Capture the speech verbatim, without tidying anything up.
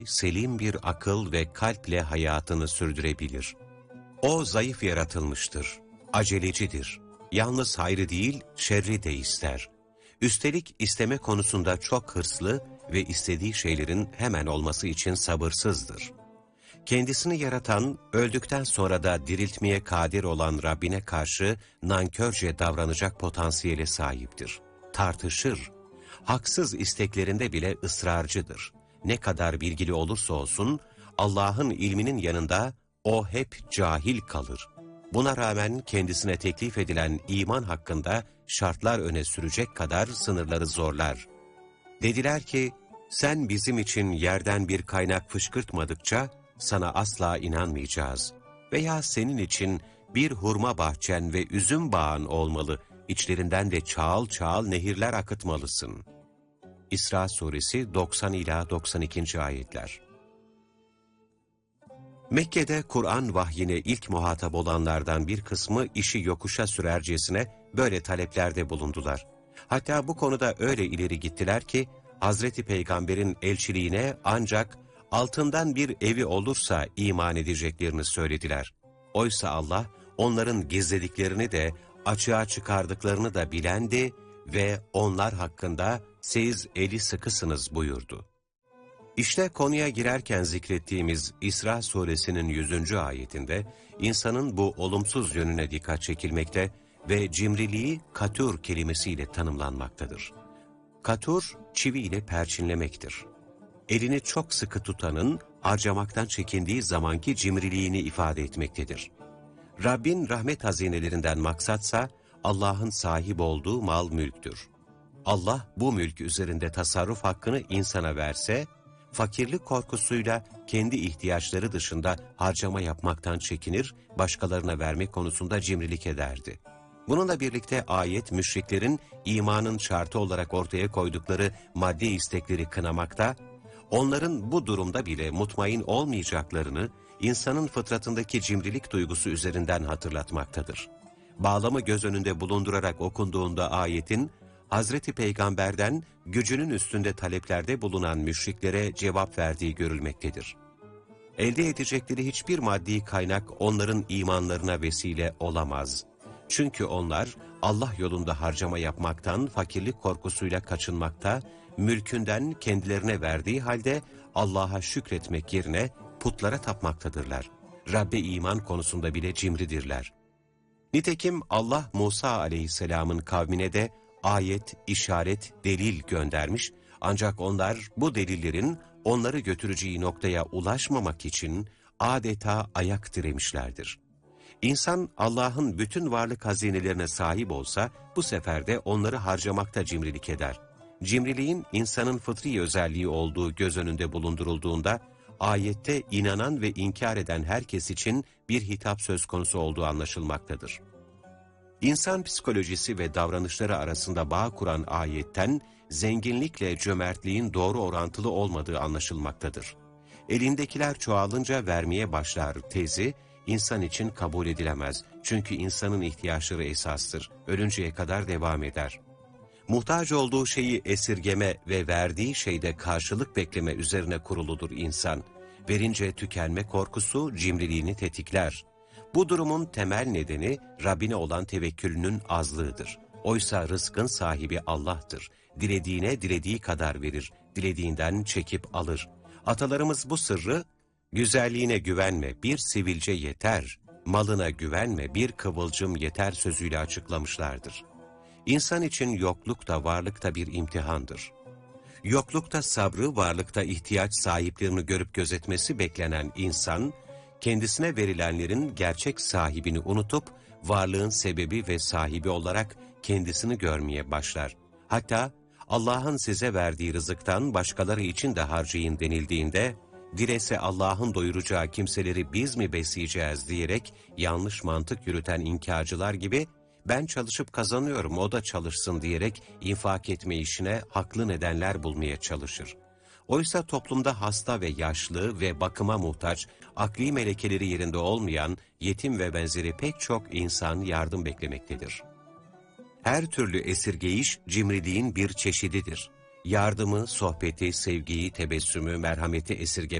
selim bir akıl ve kalple hayatını sürdürebilir. O zayıf yaratılmıştır, acelecidir. Yalnız hayrı değil, şerri de ister. Üstelik isteme konusunda çok hırslı ve istediği şeylerin hemen olması için sabırsızdır. Kendisini yaratan, öldükten sonra da diriltmeye kadir olan Rabbine karşı nankörce davranacak potansiyele sahiptir. Tartışır, haksız isteklerinde bile ısrarcıdır. Ne kadar bilgili olursa olsun, Allah'ın ilminin yanında o hep cahil kalır. Buna rağmen kendisine teklif edilen iman hakkında şartlar öne sürecek kadar sınırları zorlar. Dediler ki, sen bizim için yerden bir kaynak fışkırtmadıkça sana asla inanmayacağız. Veya senin için bir hurma bahçen ve üzüm bağın olmalı, içlerinden de çağıl çağıl nehirler akıtmalısın. İsra suresi doksan ila doksan ikinci ayetler. Mekke'de Kur'an vahyine ilk muhatap olanlardan bir kısmı işi yokuşa sürercesine böyle taleplerde bulundular. Hatta bu konuda öyle ileri gittiler ki, Hazreti Peygamber'in elçiliğine ancak altından bir evi olursa iman edeceklerini söylediler. Oysa Allah onların gizlediklerini de açığa çıkardıklarını da bilendi ve onlar hakkında siz eli sıkısınız buyurdu. İşte konuya girerken zikrettiğimiz İsra suresinin yüzüncü ayetinde insanın bu olumsuz yönüne dikkat çekilmekte ve cimriliği katur kelimesiyle tanımlanmaktadır. Katur, çivi ile perçinlemektir. Elini çok sıkı tutanın harcamaktan çekindiği zamanki cimriliğini ifade etmektedir. Rabbin rahmet hazinelerinden maksatsa Allah'ın sahip olduğu mal mülktür. Allah bu mülk üzerinde tasarruf hakkını insana verse, fakirlik korkusuyla kendi ihtiyaçları dışında harcama yapmaktan çekinir, başkalarına verme konusunda cimrilik ederdi. Bununla birlikte ayet, müşriklerin imanın şartı olarak ortaya koydukları maddi istekleri kınamakta, onların bu durumda bile mutmain olmayacaklarını insanın fıtratındaki cimrilik duygusu üzerinden hatırlatmaktadır. Bağlamı göz önünde bulundurarak okunduğunda ayetin, Hazreti Peygamber'den gücünün üstünde taleplerde bulunan müşriklere cevap verdiği görülmektedir. Elde edecekleri hiçbir maddi kaynak onların imanlarına vesile olamaz. Çünkü onlar Allah yolunda harcama yapmaktan, fakirlik korkusuyla kaçınmakta, mülkünden kendilerine verdiği halde Allah'a şükretmek yerine putlara tapmaktadırlar. Rabbe iman konusunda bile cimridirler. Nitekim Allah Musa aleyhisselamın kavmine de ayet, işaret, delil göndermiş, ancak onlar bu delillerin onları götüreceği noktaya ulaşmamak için adeta ayak diremişlerdir. İnsan Allah'ın bütün varlık hazinelerine sahip olsa bu sefer de onları harcamakta cimrilik eder. Cimriliğin insanın fıtri özelliği olduğu göz önünde bulundurulduğunda ayette inanan ve inkar eden herkes için bir hitap söz konusu olduğu anlaşılmaktadır. İnsan psikolojisi ve davranışları arasında bağ kuran ayetten zenginlikle cömertliğin doğru orantılı olmadığı anlaşılmaktadır. Elindekiler çoğalınca vermeye başlar tezi, insan için kabul edilemez. Çünkü insanın ihtiyaçları esastır, ölünceye kadar devam eder. Muhtaç olduğu şeyi esirgeme ve verdiği şeyde karşılık bekleme üzerine kuruludur insan. Verince tükenme korkusu cimriliğini tetikler. Bu durumun temel nedeni Rabbine olan tevekkülünün azlığıdır. Oysa rızkın sahibi Allah'tır. Dilediğine dilediği kadar verir, dilediğinden çekip alır. Atalarımız bu sırrı, güzelliğine güvenme bir sivilce yeter, malına güvenme bir kıvılcım yeter sözüyle açıklamışlardır. İnsan için yokluk da varlık da bir imtihandır. Yoklukta sabrı, varlıkta ihtiyaç sahiplerini görüp gözetmesi beklenen insan, kendisine verilenlerin gerçek sahibini unutup, varlığın sebebi ve sahibi olarak kendisini görmeye başlar. Hatta Allah'ın size verdiği rızıktan başkaları için de harcayın denildiğinde, dilese Allah'ın doyuracağı kimseleri biz mi besleyeceğiz diyerek yanlış mantık yürüten inkarcılar gibi, ben çalışıp kazanıyorum o da çalışsın diyerek infak etme işine haklı nedenler bulmaya çalışır. Oysa toplumda hasta ve yaşlı ve bakıma muhtaç, akli melekeleri yerinde olmayan, yetim ve benzeri pek çok insan yardım beklemektedir. Her türlü esirgeyiş cimriliğin bir çeşididir. Yardımı, sohbeti, sevgiyi, tebessümü, merhameti esirgemez.